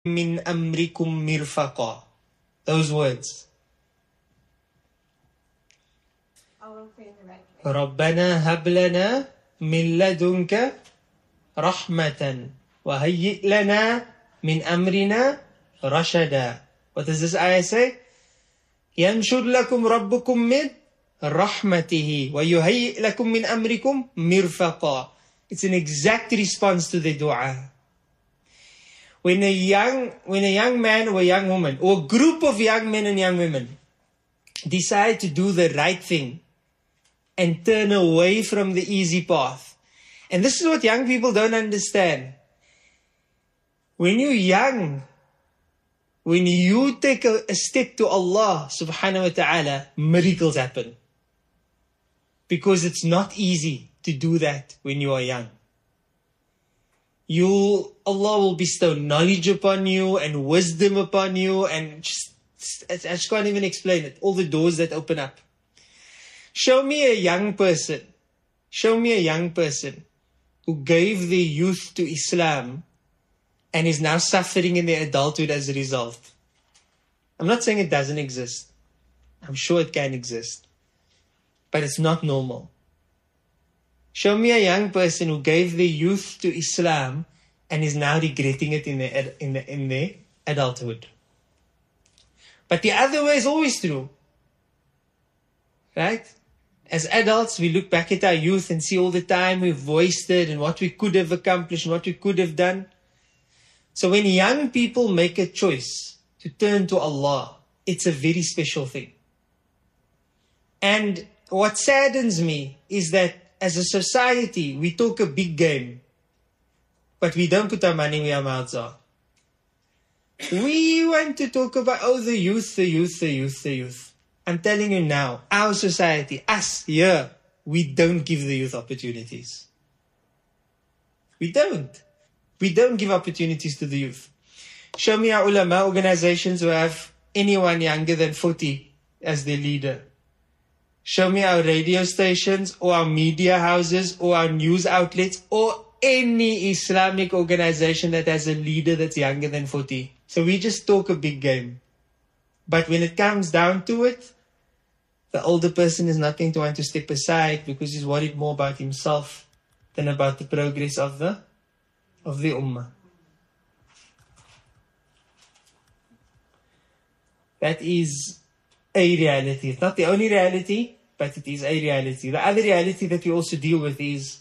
min amrikum mirfaqa. Those words. رَبَّنَا هَبْ لَنَا مِنْ لَدُنْكَ رَحْمَةً وَهَيِّئْ لَنَا مِنْ أَمْرِنَا رَشَدًا. What does this ayah say? يَنْشُرْ لَكُمْ رَبُّكُمْ مِنْ رَحْمَتِهِ وَيُهَيِّئْ لَكُمْ مِنْ أَمْرِكُمْ مِرْفَقًا. It's an exact response to the dua. When a young man or a young woman, or a group of young men and young women decide to do the right thing and turn away from the easy path. And this is what young people don't understand. When you're young, when you take a step to Allah subhanahu wa ta'ala, miracles happen. Because it's not easy to do that when you are young. Allah will bestow knowledge upon you and wisdom upon you, and I just can't even explain it. All the doors that open up. Show me a young person who gave their youth to Islam and is now suffering in their adulthood as a result. I'm not saying it doesn't exist. I'm sure it can exist. But it's not normal. Show me a young person who gave their youth to Islam and is now regretting it in their adulthood. But the other way is always true. Right? As adults, we look back at our youth and see all the time we've wasted and what we could have accomplished and what we could have done. So when young people make a choice to turn to Allah, it's a very special thing. And what saddens me is that as a society, we talk a big game, but we don't put our money where our mouths are. We want to talk about, the youth. I'm telling you now, our society, us here, we don't give the youth opportunities. We don't. We don't give opportunities to the youth. Show me our ulama organizations who have anyone younger than 40 as their leader. Show me our radio stations or our media houses or our news outlets or any Islamic organization that has a leader that's younger than 40. So we just talk a big game. But when it comes down to it, the older person is not going to want to step aside because he's worried more about himself than about the progress of the ummah. That is a reality. It's not the only reality, but it is a reality. The other reality that we also deal with is,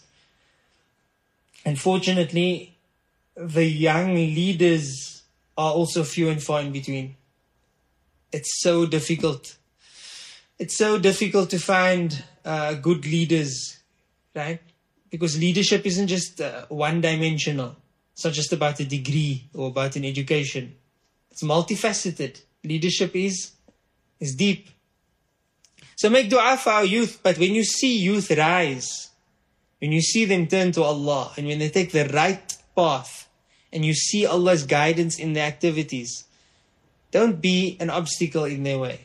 unfortunately, the young leaders are also few and far in between. It's so difficult. It's so difficult to find good leaders, right? Because leadership isn't just one-dimensional. It's not just about a degree or about an education. It's multifaceted. Leadership is deep. So make dua for our youth, but when you see youth rise, when you see them turn to Allah, and when they take the right path, and you see Allah's guidance in their activities, don't be an obstacle in their way.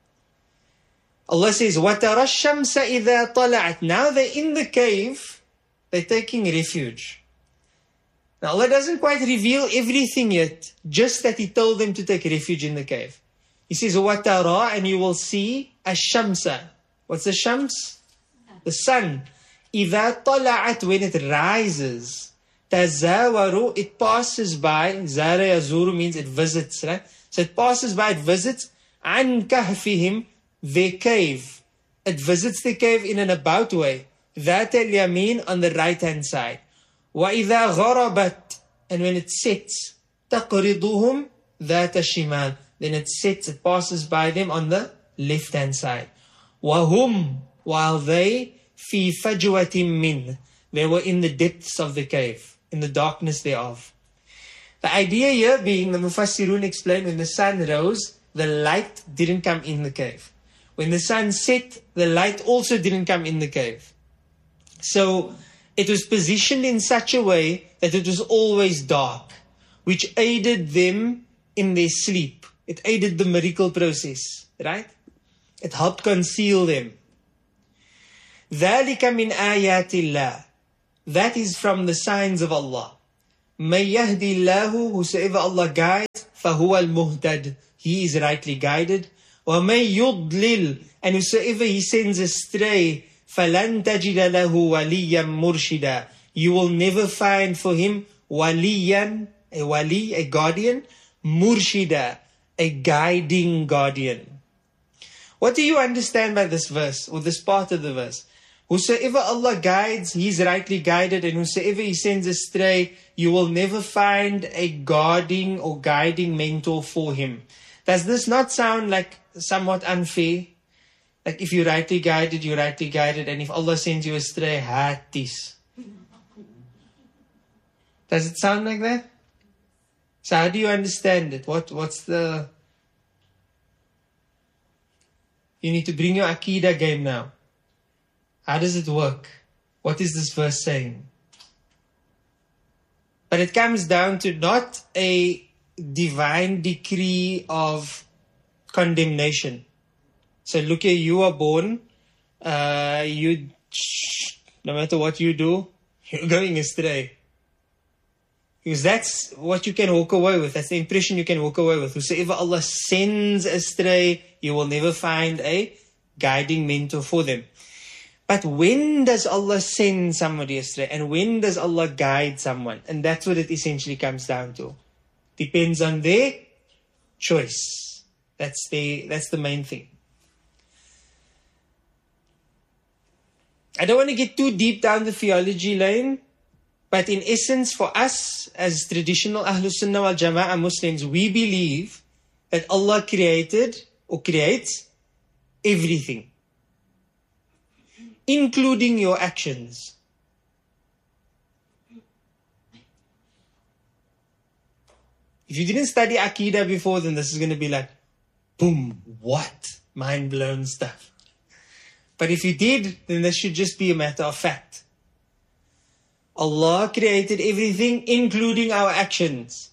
Allah says, وَتَرَى الشَّمْسَ إِذَا طَلَعَتْ. Now they're in the cave, they're taking refuge. Now Allah doesn't quite reveal everything yet, just that He told them to take refuge in the cave. He says, وَتَرَى, and you will see الشَّمْسَ. What's the shams? The sun. إِذَا طَلَعَتْ, when it rises. تَزَاوَرُ, it passes by. زَارَ يَزُورُ means it visits, right? So it passes by, it visits. عَنْ كَهْفِهِمْ, their cave. It visits the cave in an about way. ذَاتَ الْيَمِينَ, on the right hand side. وَإِذَا غَرَبَتْ, and when it sets. تَقْرِضُهُمْ ذَاتَ الشِّمَالِ, then it sets, it passes by them on the left hand side. وَهُمْ, while they فِي فَجْوَةٍ مِّنْ, they were in the depths of the cave, in the darkness thereof. The idea here being, the Mufassirun explained, when the sun rose, the light didn't come in the cave. When the sun set, the light also didn't come in the cave. So it was positioned in such a way that it was always dark, which aided them in their sleep. It aided the miracle process, right? It helped conceal them. ذَلِكَ مِنْ آيَاتِ اللَّهِ, that is from the signs of Allah. مَن يَهْدِ اللَّهُ, whosoever Allah guides, فَهُوَ الْمُهْتَدِ, he is rightly guided. وَمَن يُضْلِلْ, and whosoever he sends astray, فَلَن تَجِدَ لَهُ وَلِيًّا مُرْشِدًا, you will never find for him waliyan, a wali, a guardian, murshida, a guiding guardian. What do you understand by this verse, or this part of the verse? Whosoever Allah guides, he is rightly guided, and whosoever he sends astray, you will never find a guarding or guiding mentor for him. Does this not sound like somewhat unfair? Like if you're rightly guided, you're rightly guided, and if Allah sends you astray, hatis. Does it sound like that? So how do you understand it? What's the... You need to bring your Aqidah game now. How does it work? What is this verse saying? But it comes down to not a divine decree of condemnation. So look here, you are born, no matter what you do, you're going astray. Because that's what you can walk away with. That's the impression you can walk away with. Whosoever Allah sends astray, you will never find a guiding mentor for them. But when does Allah send somebody astray? And when does Allah guide someone? And that's what it essentially comes down to. Depends on their choice. That's the main thing. I don't want to get too deep down the theology lane. But in essence, for us, as traditional Ahlus Sunnah wal Jama'ah Muslims, we believe that Allah created or creates everything, including your actions. If you didn't study Aqidah before, then this is going to be like, boom, what? Mind-blown stuff. But if you did, then this should just be a matter of fact. Allah created everything, including our actions.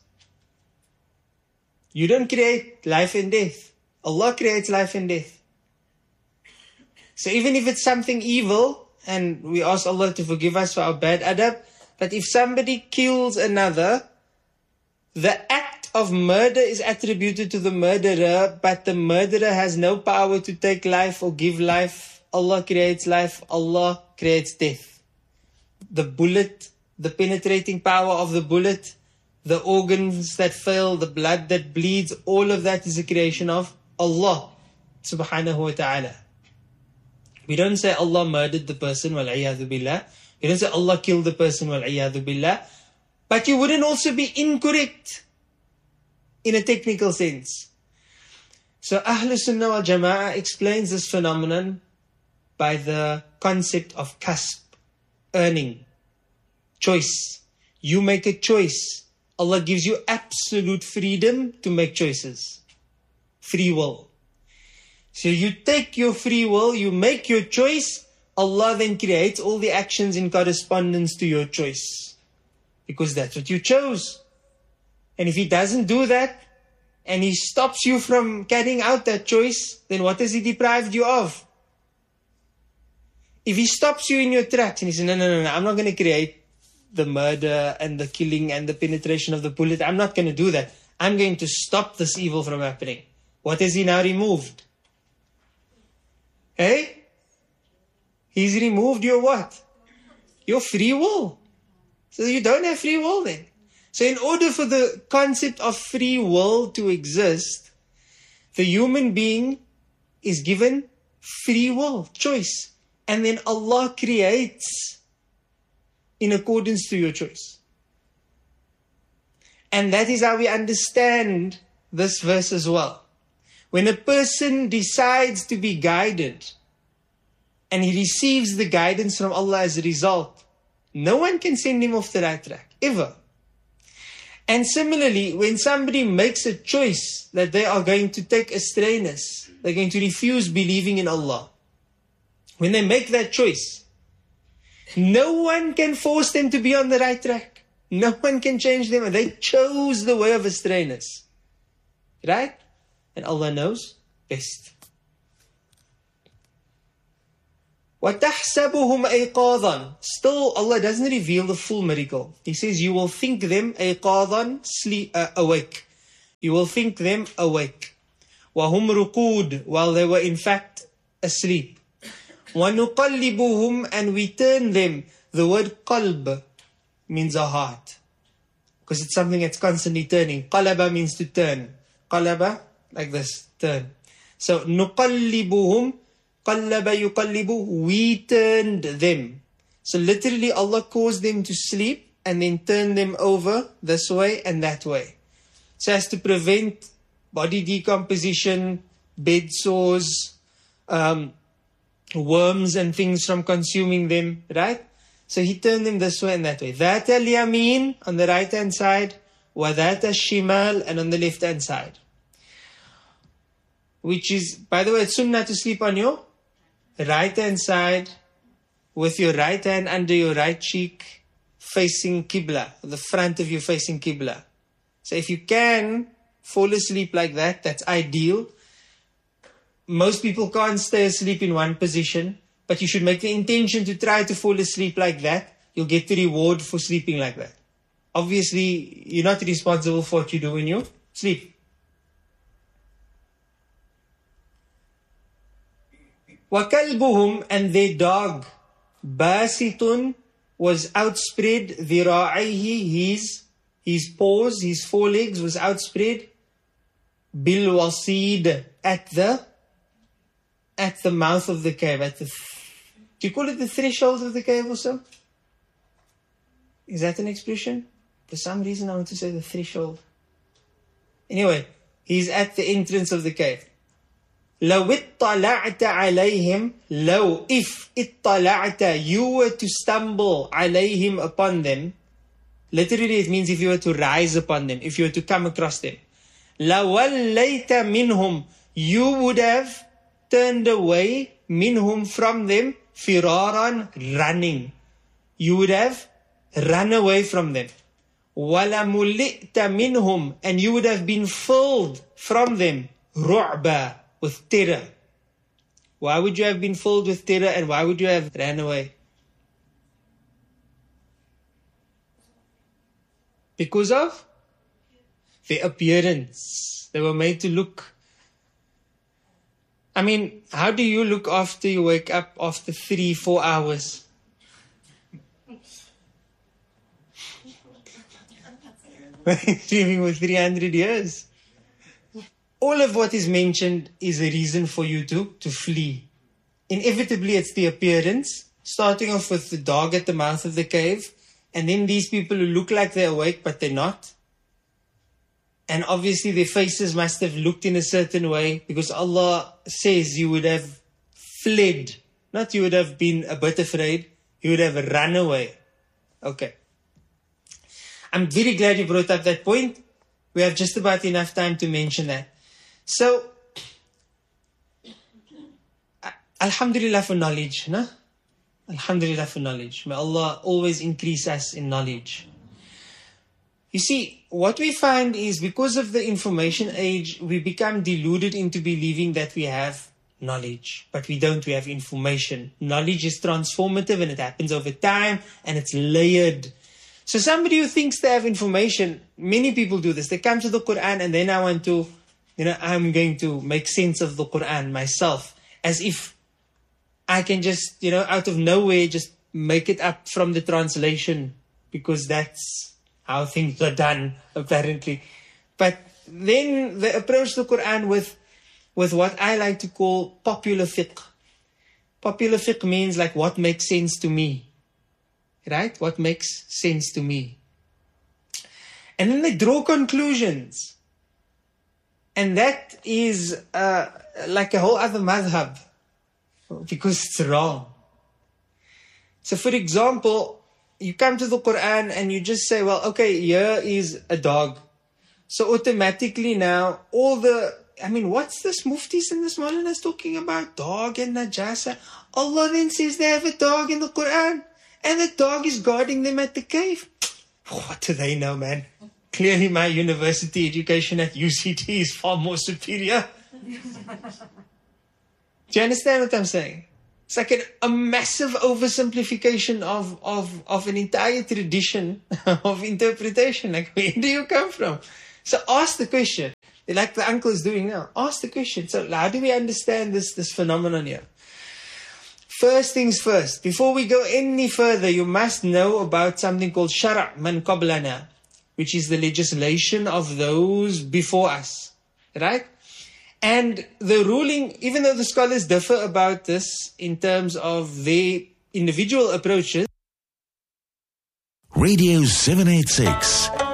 You don't create life and death. Allah creates life and death. So even if it's something evil, and we ask Allah to forgive us for our bad adab, but if somebody kills another, the act of murder is attributed to the murderer, but the murderer has no power to take life or give life. Allah creates life, Allah creates death. The bullet, the penetrating power of the bullet, the organs that fail, the blood that bleeds, all of that is a creation of Allah subhanahu wa ta'ala. We don't say Allah murdered the person, wal-'iyadhu billah. We don't say Allah killed the person, wal-'iyadhu billah. But you wouldn't also be incorrect in a technical sense. So Ahlus Sunnah wal Jama'ah explains this phenomenon by the concept of kasb, earning, choice. You make a choice. Allah gives you absolute freedom to make choices. Free will. So you take your free will, you make your choice, Allah then creates all the actions in correspondence to your choice. Because that's what you chose. And if He doesn't do that, and He stops you from carrying out that choice, then what has He deprived you of? If He stops you in your tracks and He says, no, I'm not going to create the murder and the killing and the penetration of the bullet. I'm not going to do that. I'm going to stop this evil from happening. What has He now removed? Hey? He's removed your what? Your free will. So you don't have free will then. So in order for the concept of free will to exist, the human being is given free will, choice. And then Allah creates in accordance to your choice. And that is how we understand this verse as well. When a person decides to be guided and he receives the guidance from Allah as a result, no one can send him off the right track, ever. And similarly, when somebody makes a choice that they are going to take astrayness, they're going to refuse believing in Allah, when they make that choice, no one can force them to be on the right track. No one can change them. They chose the way of astrayness. Right? And Allah knows best. وَتَحْسَبُهُمْ أَيْقَاظًا. Still, Allah doesn't reveal the full miracle. He says, you will think them أَيْقَاظًا, awake. You will think them awake. وَهُمْ رُقُودٌ, while they were in fact asleep. وَنُقَلِّبُهُمْ, and we turn them. The word qalb means a heart, because it's something that's constantly turning. Qalaba means to turn. Qalaba, like this, turn. So, نُقَلِّبُهُمْ, قَلَّبَ يُقَلِّبُ, we turned them. So literally Allah caused them to sleep and then turned them over this way and that way. So as to prevent body decomposition, bed sores, worms and things from consuming them, right? So He turned them this way and that way. ذَاتَ الْيَمِينَ, on the right hand side, وَذَاتَ الشِّمَالِ, and on the left hand side. Which is, by the way, it's sunnah to sleep on your right hand side with your right hand under your right cheek facing Qibla, the front of you facing Qibla. So if you can fall asleep like that, that's ideal. Most people can't stay asleep in one position, but you should make the intention to try to fall asleep like that. You'll get the reward for sleeping like that. Obviously, you're not responsible for what you do when you sleep. وَكَلْبُهُمْ, and their dog, بَاسِطٌ, was outspread, ذِرَاعَيْهِ, his paws, his forelegs was outspread, بِالْوَصِيدِ, at the mouth of the cave, do you call it the threshold of the cave also? Is that an expression? For some reason I want to say the threshold. Anyway, he's at the entrance of the cave. لو اطلعت عليهم, لو, if اطلعت, you were to stumble عليهم, upon them. Literally it means if you were to rise upon them, if you were to come across them. لَوَلَّيْتَ مِنْهُمْ, you would have turned away, minhum, from them, firaran, running. You would have run away from them. وَلَمُلِئْتَ مِنْهُمْ, and you would have been filled from them, رُعْبًا, with terror. Why would you have been filled with terror, and why would you have ran away? Because of their appearance. They were made to look. I mean, how do you look after you wake up after 3-4 hours? Dreaming with 300 years. All of what is mentioned is a reason for you to flee. Inevitably, it's the appearance, starting off with the dog at the mouth of the cave, and then these people who look like they're awake, but they're not. And obviously their faces must have looked in a certain way, because Allah says you would have fled. Not you would have been a bit afraid, you would have run away. Okay. I'm very glad you brought up that point. We have just about enough time to mention that. So, Alhamdulillah for knowledge, no? Alhamdulillah for knowledge. May Allah always increase us in knowledge. You see, what we find is because of the information age, we become deluded into believing that we have knowledge. But we don't, we have information. Knowledge is transformative and it happens over time and it's layered. So somebody who thinks they have information, many people do this. They come to the Quran and then I want to, I'm going to make sense of the Quran myself. As if I can just, out of nowhere, just make it up from the translation. Because that's how things are done, apparently. But then they approach the Quran with what I like to call popular fiqh. Popular fiqh means like what makes sense to me. Right? What makes sense to me. And then they draw conclusions. And that is like a whole other madhab. Because it's wrong. So for example, you come to the Quran and you just say, well, okay, here is a dog. So automatically now, what's this muftis and this Maulanas talking about? Dog and najasa. Allah then says they have a dog in the Quran. And the dog is guarding them at the cave. What do they know, man? Clearly my university education at UCT is far more superior. Do you understand what I'm saying? It's like a massive oversimplification of an entire tradition of interpretation. Like, where do you come from? So ask the question. Like the uncle is doing now. Ask the question. So how do we understand this phenomenon here? First things first. Before we go any further, you must know about something called Shara' man qablana, which is the legislation of those before us. Right? And the ruling, even though the scholars differ about this in terms of their individual approaches. Radio 786